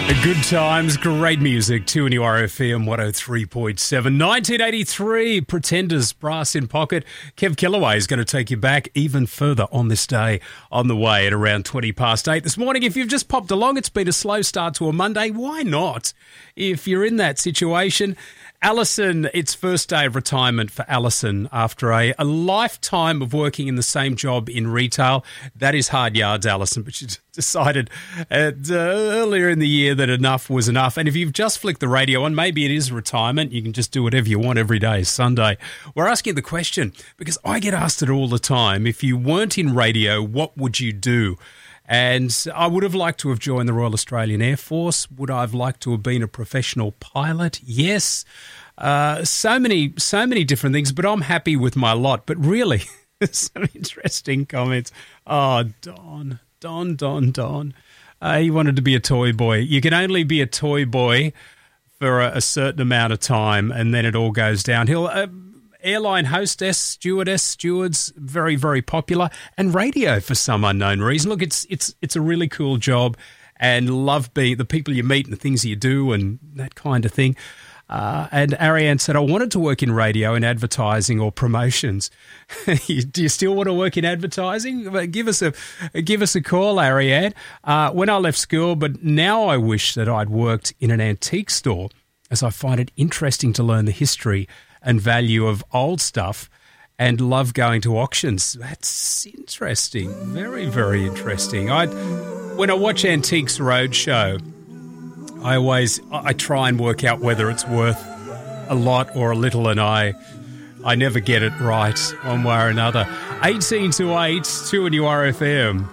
Good times, great music, 2NURFM 103.7. 1983, Pretenders, Brass in Pocket. Kev Kellaway is going to take you back even further on this day on the way at around 8:20 this morning. If you've just popped along, it's been a slow start to a Monday. Why not? If you're in that situation, Alison, it's first day of retirement for Alison after a lifetime of working in the same job in retail. That is hard yards, Alison, but she decided earlier in the year that enough was enough. And if you've just flicked the radio on, maybe it is retirement. You can just do whatever you want every day, Sunday. We're asking the question because I get asked it all the time. If you weren't in radio, what would you do? And I would have liked to have joined the Royal Australian Air Force. Would I have liked to have been a professional pilot? Yes. So many different things, but I'm happy with my lot. But really, some interesting comments. Oh, Don. He wanted to be a toy boy. You can only be a toy boy for a certain amount of time, and then it all goes downhill. Airline hostess, stewards, very, very popular, and radio for some unknown reason. Look, it's a really cool job, and love being the people you meet and the things you do and that kind of thing. And Ariane said, I wanted to work in radio and advertising or promotions. Do you still want to work in advertising? Give us a call, Ariane. When I left school, but now I wish that I'd worked in an antique store, as I find it interesting to learn the history and value of old stuff and love going to auctions. That's interesting. Very, very interesting. When I watch Antiques Roadshow, I try and work out whether it's worth a lot or a little, and I never get it right one way or another. 18 to 8, 2NURFM.